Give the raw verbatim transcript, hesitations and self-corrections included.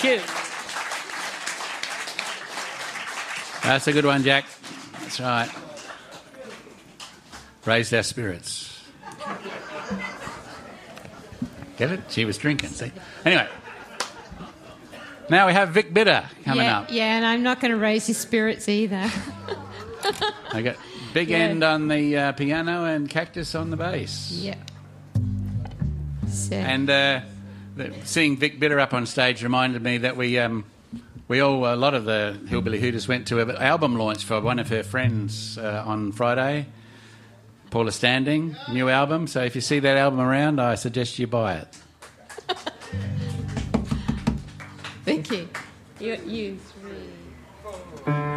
cute. That's a good one, Jack. That's right. Raised our spirits. Get it? She was drinking, see? Anyway. Now we have Vic Bitter coming yeah, up. Yeah, and I'm not going to raise his spirits either. I got Big Yeah. End on the uh, piano and Cactus on the bass. Yeah. So, And uh, the, seeing Vic Bitter up on stage reminded me that we um, we all, a lot of the Hillbilly Hooters went to an album launch for one of her friends uh, on Friday, Paula Standing, new album. So if you see that album around, I suggest you buy it. thank you. You, you three.